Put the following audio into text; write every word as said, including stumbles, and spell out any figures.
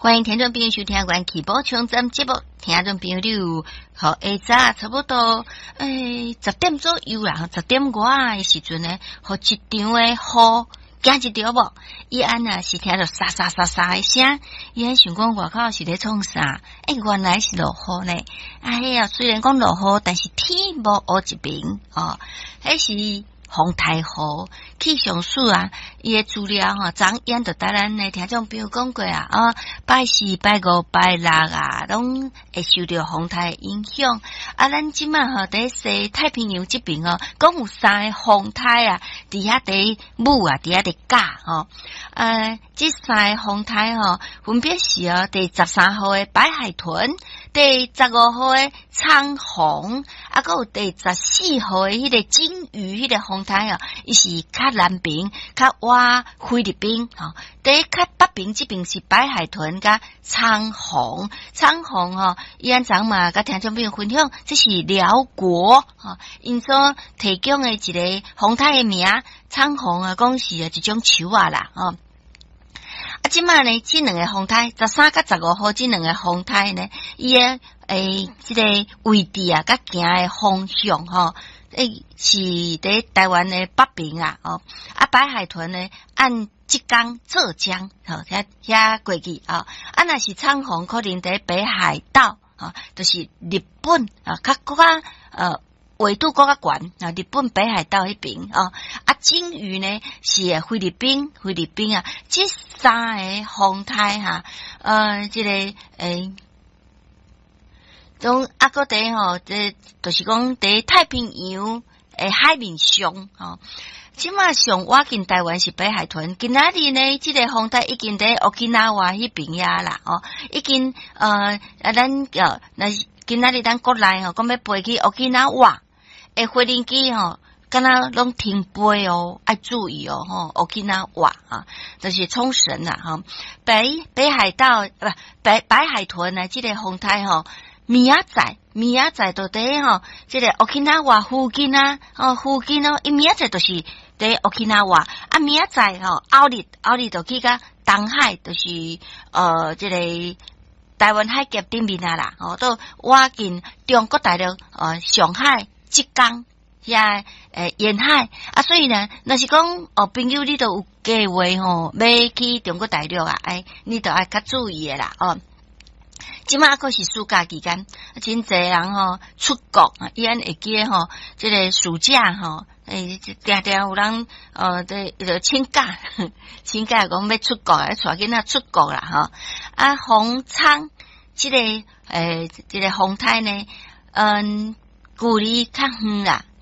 欢迎听众朋友收听《关起宝冲针》节目，听众朋友你有好下早差不多诶十点左右啦，十点外的时阵呢，好一场的雨。惊一条无，伊安啊是听到沙沙沙沙的声，伊安想讲外口是咧创啥？诶、欸，原来是落雨呢。啊，迄啊虽然讲落雨，但是天无乌一面哦，迄是风台雨。气象署啊，伊诶资料吼，昨演着带咱诶听众朋友讲过啊，啊，拜四、拜五、拜六啊，拢会受到风台影响。啊，咱即满吼伫西太平洋即边哦，讲有三个风台啊，伫遐伫舞啊，伫遐伫架吼。呃，即三个风台吼，分别是哦，第十三号诶白海豚，第十五号诶苍虹，啊，佮有第十四号诶迄个金鱼迄个风台哦，伊是较南边，较往菲律宾吼。第较北边即边是白海豚甲苍虹，苍虹吼，伊安昨嘛甲听众朋友分享，这是辽国吼，因所提供诶一个风台诶名，苍虹啊，讲是一种树啊啦吼。啊，即摆呢，即两个风台，十三甲十五号，即两个风台呢，伊诶诶，即个位置啊，甲行诶方向吼，诶是伫台湾诶北边啊，哦，啊，白海豚呢，按浙江、浙江，吼，遐遐过去啊，啊，若是苍虹，可能伫北海道，啊，就是日本啊，较较呃。纬度更较悬啊，日本北海道迄边哦，啊，金鱼呢是菲律宾，菲律宾啊，这三个风台哈，呃，这个诶，种啊个伫吼，这就是讲伫太平洋诶海面上吼，即马上我近台湾是北海豚，今仔日呢，这个风台已经伫 Okinawa 迄边呀啦，哦，已经呃啊，咱呃那今仔日咱国内吼，讲要飞去 Okinawa。诶，飞行机吼，敢若拢停飞哦，爱注意哦，吼，Okinawa啊，就是冲绳啦，哈，北北海道不北白海豚呢，这个风台吼，明仔载明仔载到底吼，这个 Okinawa 附近啊，哦，附近哦，伊明仔载就是伫 Okinawa， 啊，明仔载吼，后日后日就去甲东海，就是呃，这个台湾海峡顶面啊啦，哦，到我近中国大陆呃上海。浙江遐诶沿海啊，所以呢，若是讲哦，朋友你都有计划吼，要去中国大陆啊，哎，你都爱较注意诶啦哦。即马可是暑假期间，真侪人吼出国啊，伊安会记吼，即个暑假吼，诶，定定有人呃，这个请假，请假讲要出国啊，带囡仔出国啦吼。啊，风舱即个诶，即个风台呢，嗯。距离较远啦，